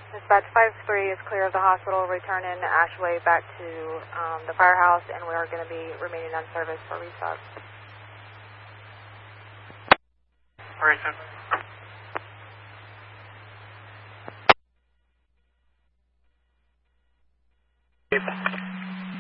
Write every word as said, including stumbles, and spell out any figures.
Dispatch five three is clear of the hospital. Return in Ashway back to um, the firehouse, and we are going to be remaining on service for restock. All right, sir.